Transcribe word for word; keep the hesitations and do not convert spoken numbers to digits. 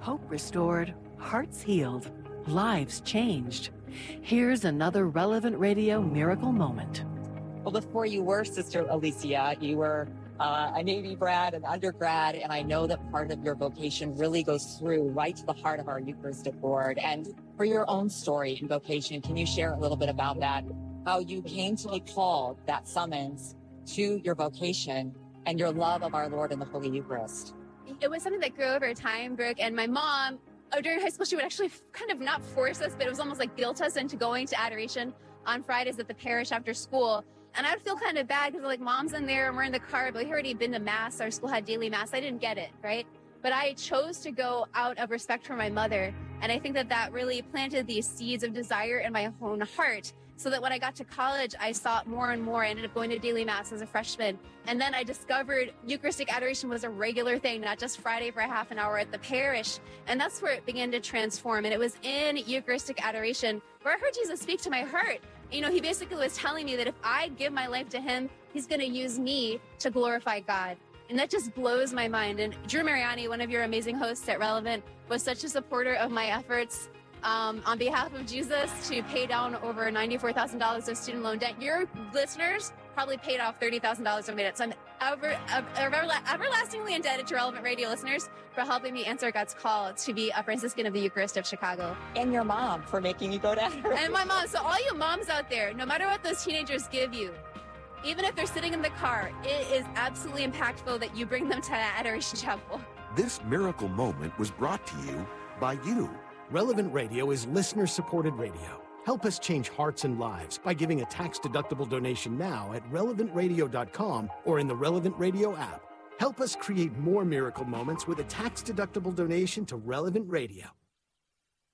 Hope restored, hearts healed, lives changed. Here's another Relevant Radio miracle moment. Well, before you were Sister Alicia, you were uh, a Navy grad, an undergrad, and I know that part of your vocation really goes through right to the heart of our Eucharistic Board. And for your own story and vocation, can you share a little bit about that? How you came to be called, that summons to your vocation and your love of our Lord and the Holy Eucharist? It was something that grew over time, Brooke, and my mom, oh, during high school, she would actually kind of not force us, but it was almost like guilt us into going to adoration on Fridays at the parish after school. And I'd feel kind of bad because like, mom's in there and we're in the car, but we already been to mass. Our school had daily mass. I didn't get it, right? But I chose to go out of respect for my mother. And I think that that really planted these seeds of desire in my own heart, so that when I got to college, I sought more and more. I ended up going to daily mass as a freshman. And then I discovered Eucharistic adoration was a regular thing, not just Friday for a half an hour at the parish. And that's where it began to transform. And it was in Eucharistic adoration where I heard Jesus speak to my heart. You know, he basically was telling me that if I give my life to him, he's going to use me to glorify God. And that just blows my mind. And Drew Mariani, one of your amazing hosts at Relevant, was such a supporter of my efforts Um, on behalf of Jesus to pay down over ninety-four thousand dollars of student loan debt. Your listeners probably paid off thirty thousand dollars of my debt. So I'm ever, ever, everlastingly indebted to Relevant Radio listeners for helping me answer God's call to be a Franciscan of the Eucharist of Chicago. And your mom for making you go to adoration. And my mom. So all you moms out there, no matter what those teenagers give you, even if they're sitting in the car, it is absolutely impactful that you bring them to Adoration Chapel. This miracle moment was brought to you by you. Relevant Radio is listener-supported radio. Help us change hearts and lives by giving a tax-deductible donation now at relevant radio dot com or in the Relevant Radio app. Help us create more miracle moments with a tax-deductible donation to Relevant Radio.